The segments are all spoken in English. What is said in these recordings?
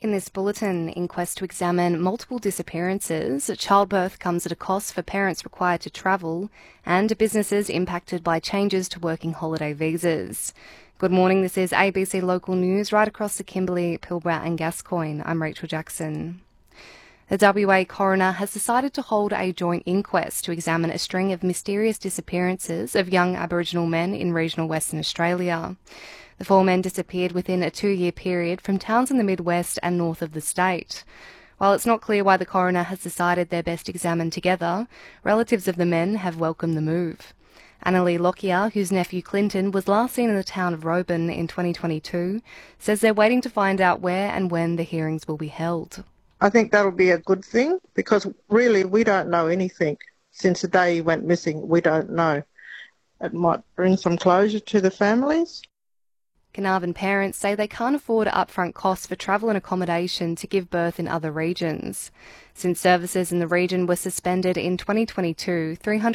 in this bulletin. Inquest to examine multiple disappearances. Childbirth comes at a cost for parents required to travel, and businesses impacted by changes to working holiday visas. Good morning, this is ABC Local News right across the Kimberley, Pilbara and Gascoyne. I'm Rachel Jackson. The WA coroner has decided to hold a joint inquest to examine a string of mysterious disappearances of young Aboriginal men in regional Western Australia. The 4 men disappeared within a 2-year period from towns in the Midwest and north of the state. While it's not clear why the coroner has decided they're best examined together, relatives of the men have welcomed the move. Annalie Lockyer, whose nephew Clinton was last seen in the town of Roban in 2022, says they're waiting to find out where and when the hearings will be held. I think that'll be a good thing because really we don't know anything. Since the day he went missing, we don't know. It might bring some closure to the families. Carnarvon parents say they can't afford upfront costs for travel and accommodation to give birth in other regions. Since services in the region were suspended in 2022,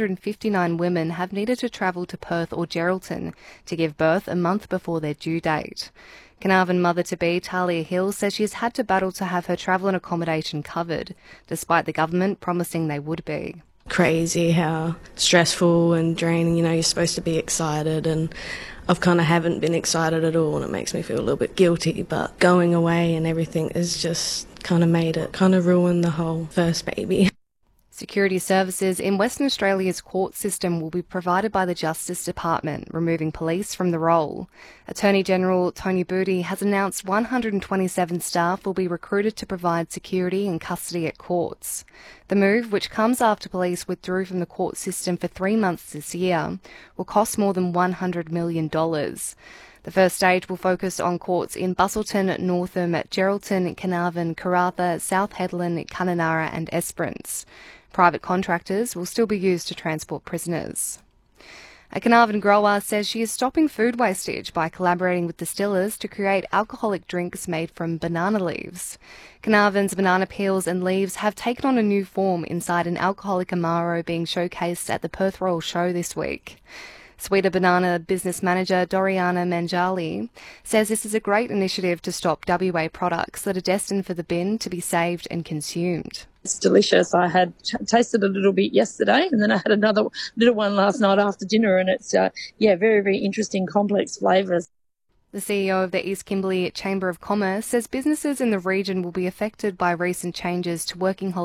359 women have needed to travel to Perth or Geraldton to give birth a month before their due date. Carnarvon mother-to-be Talia Hill says she has had to battle to have her travel and accommodation covered, despite the government promising they would be. Crazy how stressful and draining, you're supposed to be excited, and I've kind of haven't been excited at all, and it makes me feel a little bit guilty, but going away and everything has just kind of ruined the whole first baby. Security services in Western Australia's court system will be provided by the Justice Department, removing police from the role. Attorney General Tony Booty has announced 127 staff will be recruited to provide security and custody at courts. The move, which comes after police withdrew from the court system for 3 months this year, will cost more than $100 million. The first stage will focus on courts in Busselton, Northam, Geraldton, Carnarvon, Karratha, South Hedland, Kununurra and Esperance. Private contractors will still be used to transport prisoners. A Carnarvon grower says she is stopping food wastage by collaborating with distillers to create alcoholic drinks made from banana leaves. Carnarvon's banana peels and leaves have taken on a new form inside an alcoholic Amaro being showcased at the Perth Royal Show this week. Sweeter Banana business manager Doriana Manjali says this is a great initiative to stop WA products that are destined for the bin to be saved and consumed. It's delicious. I had tasted a little bit yesterday, and then I had another little one last night after dinner, and it's, very, very interesting, complex flavours. The CEO of the East Kimberley Chamber of Commerce says businesses in the region will be affected by recent changes to working holidays